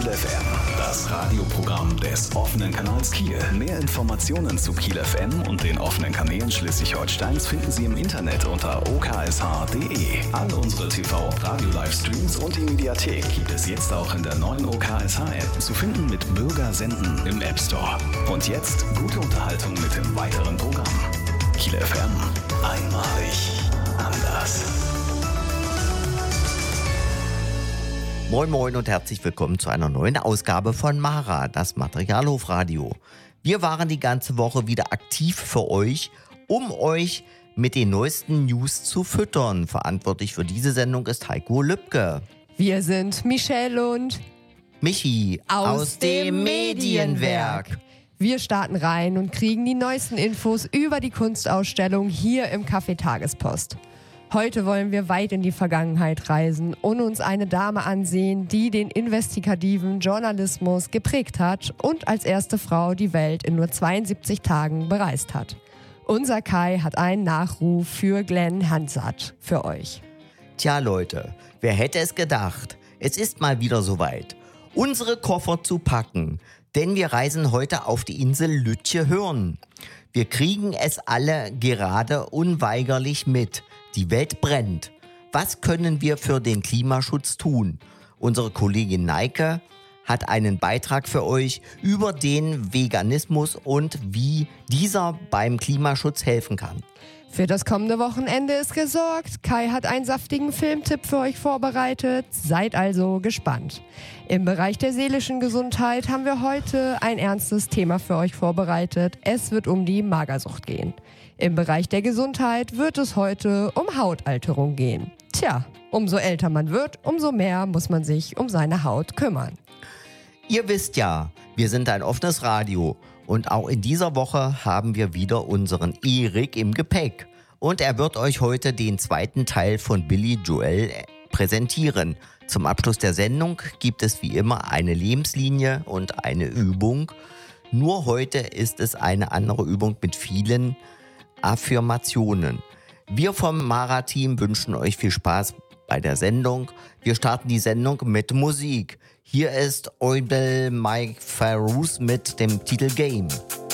FM, das Radioprogramm des offenen Kanals Kiel. Mehr Informationen zu Kiel FM und den offenen Kanälen Schleswig-Holsteins finden Sie im Internet unter oksh.de. All unsere TV- und Radio-Livestreams und die Mediathek gibt es jetzt auch in der neuen OKSH-App, zu finden mit Bürgersenden im App Store. Und jetzt gute Unterhaltung mit dem weiteren Programm. Kiel FM, einmalig anders. Moin Moin und herzlich willkommen zu einer neuen Ausgabe von Mara, das Materialhofradio. Wir waren die ganze Woche wieder aktiv für euch, um euch mit den neuesten News zu füttern. Verantwortlich für diese Sendung ist Heiko Lübke. Wir sind Michelle und Michi aus dem Medienwerk. Wir starten rein und kriegen die neuesten Infos über die Kunstausstellung hier im Café Tagespost. Heute wollen wir weit in die Vergangenheit reisen und uns eine Dame ansehen, die den investigativen Journalismus geprägt hat und als erste Frau die Welt in nur 72 Tagen bereist hat. Unser Kai hat einen Nachruf für Glenn Hansard für euch. Tja Leute, wer hätte es gedacht? Es ist mal wieder soweit. Unsere Koffer zu packen, denn wir reisen heute auf die Insel Lütje-Hörn. Wir kriegen es alle gerade unweigerlich mit. Die Welt brennt. Was können wir für den Klimaschutz tun? Unsere Kollegin Neike hat einen Beitrag für euch über den Veganismus und wie dieser beim Klimaschutz helfen kann. Für das kommende Wochenende ist gesorgt. Kai hat einen saftigen Filmtipp für euch vorbereitet. Seid also gespannt. Im Bereich der seelischen Gesundheit haben wir heute ein ernstes Thema für euch vorbereitet. Es wird um die Magersucht gehen. Im Bereich der Gesundheit wird es heute um Hautalterung gehen. Tja, umso älter man wird, umso mehr muss man sich um seine Haut kümmern. Ihr wisst ja, wir sind ein offenes Radio und auch in dieser Woche haben wir wieder unseren Erik im Gepäck. Und er wird euch heute den zweiten Teil von Billy Joel präsentieren. Zum Abschluss der Sendung gibt es wie immer eine Lebenslinie und eine Übung. Nur heute ist es eine andere Übung mit vielen Affirmationen. Wir vom Mara-Team wünschen euch viel Spaß bei der Sendung. Wir starten die Sendung mit Musik. Hier ist Eudel Mike Farus mit dem Titel Game.